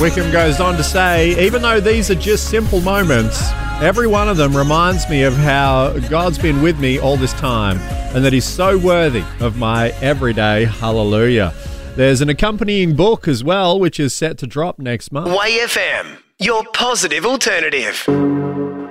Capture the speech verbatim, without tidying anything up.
Wickham goes on to say, even though these are just simple moments, every one of them reminds me of how God's been with me all this time and that he's so worthy of my everyday hallelujah. There's an accompanying book as well, which is set to drop next month. Y F M, your positive alternative.